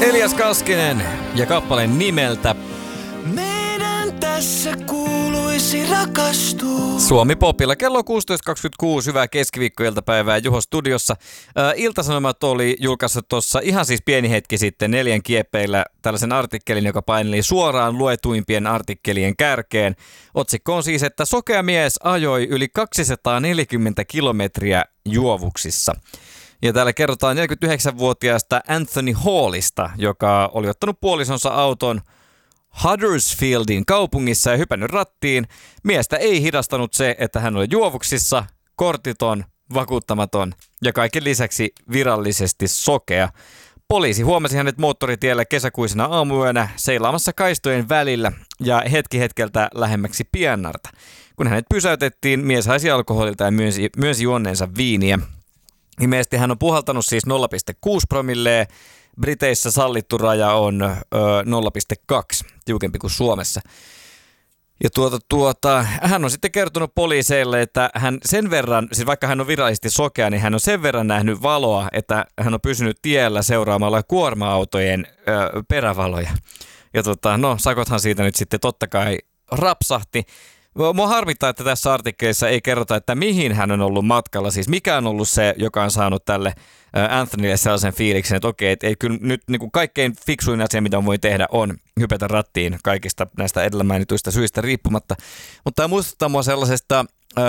Elias Kaskinen ja kappaleen nimeltä Meidän tässä kuuluisi rakastua. Suomi Popilla. Kello 16.26, hyvää keskiviikkoiltapäivää Juho studiossa. Ilta-Sanomat oli julkaissut tuossa ihan siis pieni hetki sitten 4 kieppeillä tällaisen artikkelin, joka paineli suoraan luetuimpien artikkelien kärkeen. Otsikko on siis, että sokea mies ajoi yli 240 kilometriä juovuksissa. Ja täällä kerrotaan 49-vuotiaasta Anthony Hallista, joka oli ottanut puolisonsa auton Huddersfieldin kaupungissa ja hypännyt rattiin. Miestä ei hidastanut se, että hän oli juovuksissa, kortiton, vakuuttamaton ja kaiken lisäksi virallisesti sokea. Poliisi huomasi hänet moottoritiellä kesäkuisena aamuyönä seilaamassa kaistojen välillä ja hetki hetkeltä lähemmäksi Piennarta. Kun hänet pysäytettiin, mies haisi alkoholilta ja myönsi juonneensa viiniä. Ilmeisesti hän on puhaltanut siis 0,6 promilleen. Briteissä sallittu raja on 0,2, tiukempi kuin Suomessa. Ja hän on sitten kertonut poliiseille, että hän sen verran, siis vaikka hän on virallisesti sokea, niin hän on sen verran nähnyt valoa, että hän on pysynyt tiellä seuraamalla kuorma-autojen perävaloja. Ja sakothan siitä nyt sitten totta kai rapsahti. Mua harmittaa, että tässä artikkelissa ei kerrota, että mihin hän on ollut matkalla. Siis mikä on ollut se, joka on saanut tälle Anthonylle sellaisen fiiliksen, että okei, että ei kyllä nyt niin kuin kaikkein fiksuin asia, mitä voi tehdä, on hypätä rattiin kaikista näistä edellä mainituista syistä riippumatta. Mutta tämä muistuttaa mua sellaisesta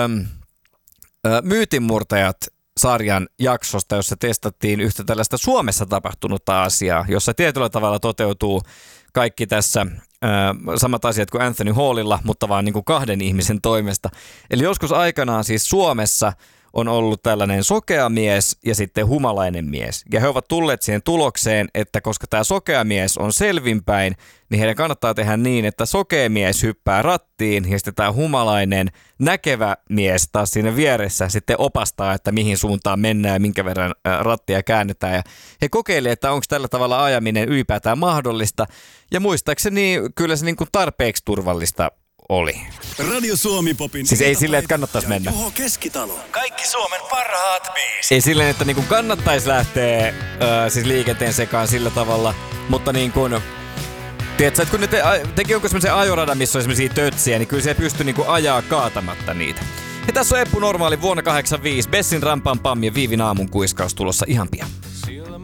Myytinmurtajat-sarjan jaksosta, jossa testattiin yhtä tällaista Suomessa tapahtunutta asiaa, jossa tietyllä tavalla toteutuu kaikki tässä samat asiat kuin Anthony Hallilla, mutta vaan niin kuin 2 ihmisen toimesta. Eli joskus aikanaan siis Suomessa on ollut tällainen sokea mies ja sitten humalainen mies. Ja he ovat tulleet siihen tulokseen, että koska tämä sokea mies on selvinpäin, niin heidän kannattaa tehdä niin, että sokea mies hyppää rattiin ja sitten tämä humalainen näkevä mies taas siinä vieressä sitten opastaa, että mihin suuntaan mennään ja minkä verran rattia käännetään. Ja he kokeilivat, että onko tällä tavalla ajaminen ylipäätään mahdollista. Ja muistaakseni kyllä se niin kuin tarpeeksi turvallista oli. Radio Suomi Popin. Siis ei silleen, että kannattaisi mennä. Juho Keskitalo. Kaikki Suomen parhaat biisit. Ei silleen, että niin kuin kannattaisi lähteä siis liikenteen sekaan sillä tavalla, mutta niin kuin tiedätkö, että kun ne teki jonkun semmoisen ajoradan, missä on semmoisia tötsiä, niin kyllä se pystyy niin kuin ajaa kaatamatta niitä. Ja tässä on Eppu Normaali vuonna 85, Bessin Rampampam ja Viivin aamun kuiskaus tulossa ihan pian.